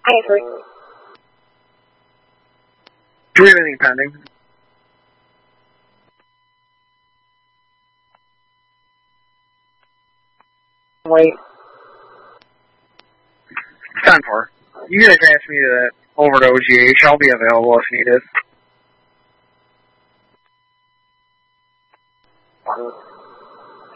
I agree. Do we have anything pending? Wait. It's time for. You guys asked me that over to OGH. I'll be available if needed.